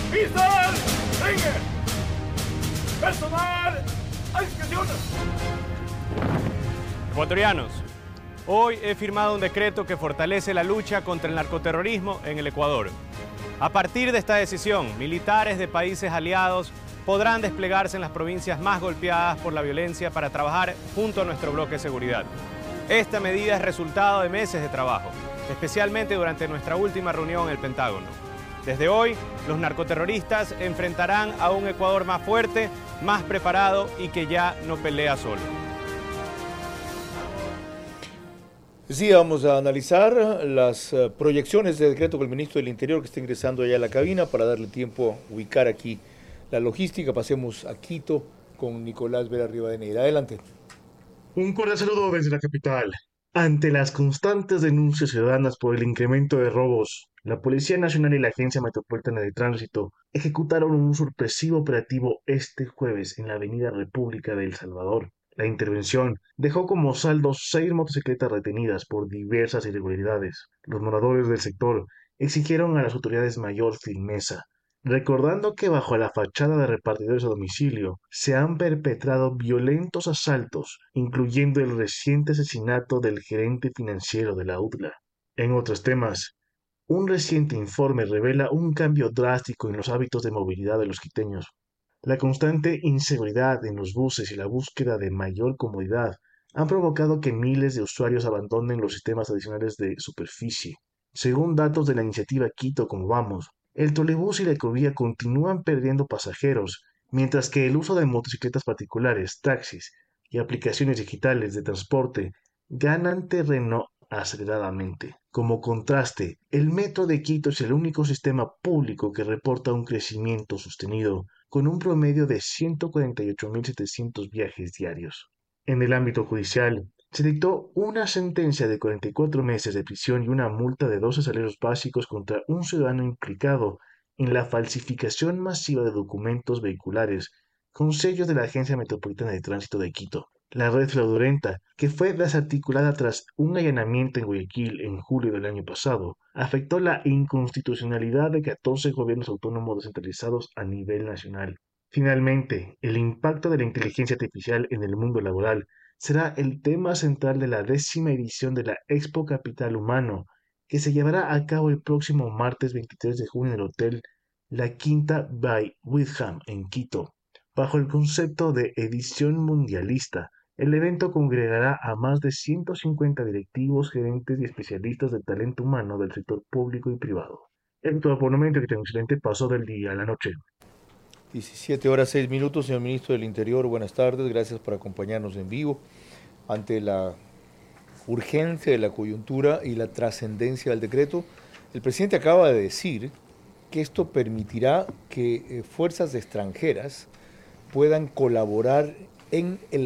Mister Ringe. Personal a discreción. Ecuatorianos, hoy he firmado un decreto que fortalece la lucha contra el narcoterrorismo en el Ecuador. A partir de esta decisión, militares de países aliados podrán desplegarse en las provincias más golpeadas por la violencia para trabajar junto a nuestro bloque de seguridad. Esta medida es resultado de meses de trabajo, especialmente durante nuestra última reunión en el Pentágono. Desde hoy, los narcoterroristas enfrentarán a un Ecuador más fuerte, más preparado y que ya no pelea solo. Sí, vamos a analizar las proyecciones de decreto con el ministro del Interior que está ingresando allá a la cabina para darle tiempo a ubicar aquí la logística. Pasemos a Quito con Nicolás Vera Rivadeneira. Adelante. Un cordial saludo desde la capital. Ante las constantes denuncias ciudadanas por el incremento de robos, la Policía Nacional y la Agencia Metropolitana de Tránsito ejecutaron un sorpresivo operativo este jueves en la Avenida República de El Salvador. La intervención dejó como saldo 6 motocicletas retenidas por diversas irregularidades. Los moradores del sector exigieron a las autoridades mayor firmeza, recordando que bajo la fachada de repartidores a domicilio se han perpetrado violentos asaltos, incluyendo el reciente asesinato del gerente financiero de la UTLA. En otros temas, un reciente informe revela un cambio drástico en los hábitos de movilidad de los quiteños. La constante inseguridad en los buses y la búsqueda de mayor comodidad han provocado que miles de usuarios abandonen los sistemas tradicionales de superficie. Según datos de la iniciativa Quito Como Vamos, el trolebús y la ecovía continúan perdiendo pasajeros, mientras que el uso de motocicletas particulares, taxis y aplicaciones digitales de transporte ganan terreno aceleradamente. Como contraste, el metro de Quito es el único sistema público que reporta un crecimiento sostenido, con un promedio de 148.700 viajes diarios. En el ámbito judicial, se dictó una sentencia de 44 meses de prisión y una multa de 12 salarios básicos contra un ciudadano implicado en la falsificación masiva de documentos vehiculares con sellos de la Agencia Metropolitana de Tránsito de Quito. La red fraudulenta, que fue desarticulada tras un allanamiento en Guayaquil en julio del año pasado, afectó la inconstitucionalidad de 14 gobiernos autónomos descentralizados a nivel nacional. Finalmente, el impacto de la inteligencia artificial en el mundo laboral será el tema central de la 10ª edición de la Expo Capital Humano, que se llevará a cabo el próximo martes 23 de junio en el Hotel La Quinta by Windham en Quito. Bajo el concepto de edición mundialista, el evento congregará a más de 150 directivos, gerentes y especialistas del talento humano del sector público y privado. Es todo por el momento, que tenga un excelente paso del día a la noche. 17 horas 6 minutos, señor ministro del Interior, buenas tardes, gracias por acompañarnos en vivo. Ante la urgencia de la coyuntura y la trascendencia del decreto, el presidente acaba de decir que esto permitirá que fuerzas extranjeras puedan colaborar en el